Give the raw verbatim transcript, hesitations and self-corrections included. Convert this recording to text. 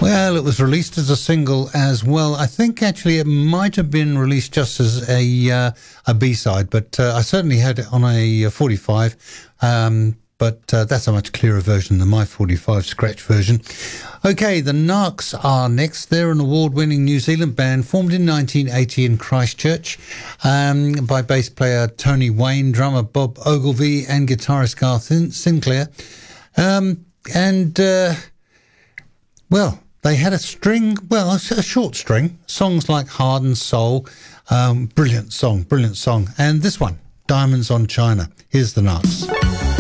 Well, it was released as a single as well. I think actually it might have been released just as a uh, a B-side, but uh, I certainly had it on a forty-five. Um, but uh, that's a much clearer version than my forty-five scratch version. Okay, the Narcs are next. They're an award-winning New Zealand band formed in nineteen eighty in Christchurch um, by bass player Tony Wayne, drummer Bob Ogilvie, and guitarist Garth Sinclair. Um, and, uh, well... They had a string, well, a short string, songs like Heart and Soul, um, brilliant song, brilliant song. And this one, Diamonds on China. Here's the Narcs.